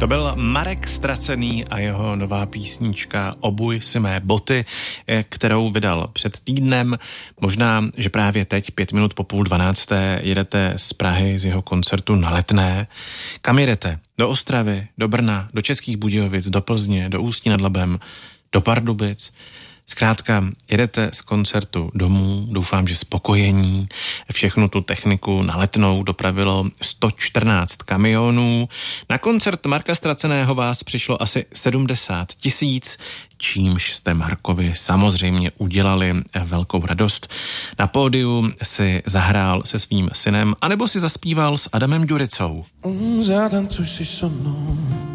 To byl Marek Ztracený a jeho nová písnička Obuj si mé boty, kterou vydal před týdnem. Možná, že právě teď, 5 minut po 11:30, jedete z Prahy z jeho koncertu na Letné. Kam jedete? Do Ostravy, do Brna, do Českých Budějovic, do Plzně, do Ústí nad Labem, do Pardubic. Zkrátka, jedete z koncertu domů, doufám, že spokojení. Všechnu tu techniku na Letnou dopravilo 114 kamionů. Na koncert Marka Ztraceného vás přišlo asi 70 000, čímž jste Markovi samozřejmě udělali velkou radost. Na pódiu si zahrál se svým synem, anebo si zaspíval s Adamem Ďuricou. Zatancuj si so mnou,